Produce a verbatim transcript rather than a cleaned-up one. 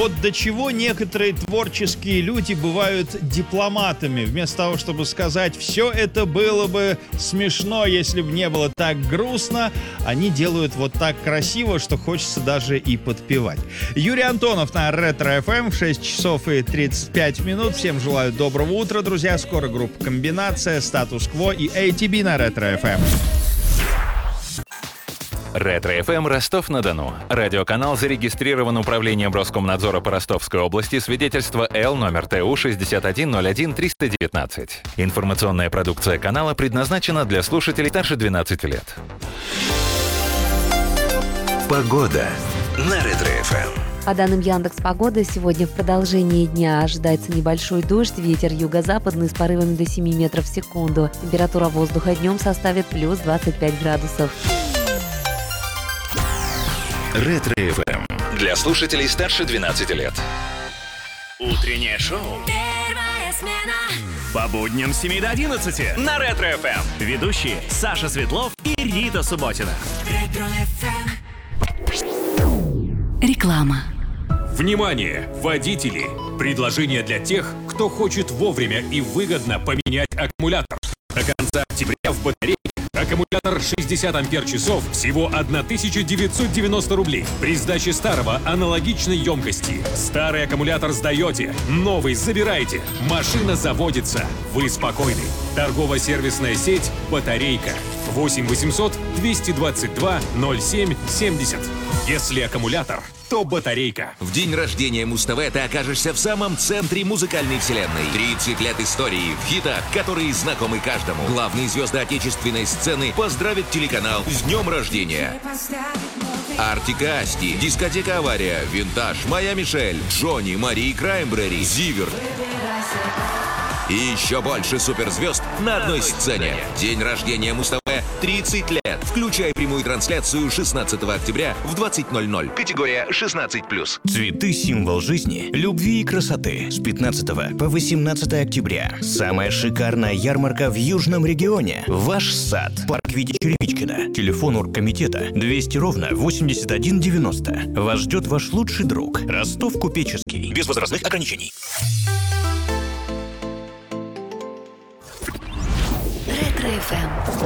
вот до чего некоторые творческие люди бывают дипломатами. Вместо того, чтобы сказать, все это было бы смешно, если бы не было так грустно, они делают вот так красиво, что хочется даже и подпевать. Юрий Антонов на Ретро-эф эм, шесть часов и тридцать пять минут. Всем желаю доброго утра, друзья. Скоро группа «Комбинация», «Статус-кво» и эй ти би на Ретро-эф эм. Ретро-эф эм Ростов-на-Дону. Радиоканал зарегистрирован Управлением Роскомнадзора по Ростовской области. Свидетельство Л номер Т У шестьдесят один ноль один триста девятнадцать. Информационная продукция канала предназначена для слушателей старше двенадцати лет. Погода на Ретро-эф эм. По данным Яндекс.Погоды, сегодня в продолжении дня ожидается небольшой дождь, ветер юго-западный с порывами до семи метров в секунду. Температура воздуха днем составит плюс двадцать пять градусов. Ретро-эф эм. Для слушателей старше двенадцати лет. Утреннее шоу. Первая смена. По будням с семи до одиннадцати на Ретро-эф эм. Ведущие Саша Светлов и Рита Субботина. Реклама. Внимание, водители! Предложение для тех, кто хочет вовремя и выгодно поменять аккумулятор. До конца октября в батарее аккумулятор шестьдесят ампер-часов всего тысяча девятьсот девяносто рублей. При сдаче старого аналогичной емкости. Старый аккумулятор сдаете, новый забираете. Машина заводится. Вы спокойны. Торгово-сервисная сеть «Батарейка». восемь восемьсот двести двадцать два ноль семь семьдесят. Если аккумулятор, то батарейка. В день рождения Муз-ТВ ты окажешься в самом центре музыкальной вселенной. тридцать лет истории в хитах, которые знакомы каждому. Главные звезды отечественной сцены поздравят телеканал с днем рождения. Артик и Асти, Дискотека Авария, Винтаж, Моя Мишель, Джонни, Мари Краймбрери, Зиверт. И еще больше суперзвезд на одной сцене. День рождения Муз-ТВ тридцать лет. Включай прямую трансляцию шестнадцатого октября в двадцать ноль ноль. Категория шестнадцать плюс. Цветы – символ жизни, любви и красоты. С пятнадцатого по восемнадцатое октября. Самая шикарная ярмарка в Южном регионе. Ваш сад. Парк Вити Черемичкина. Телефон оргкомитета двести ровно восемьдесят один девяносто. Вас ждет ваш лучший друг. Ростов Купеческий. Без возрастных ограничений. Ретро-эф эм.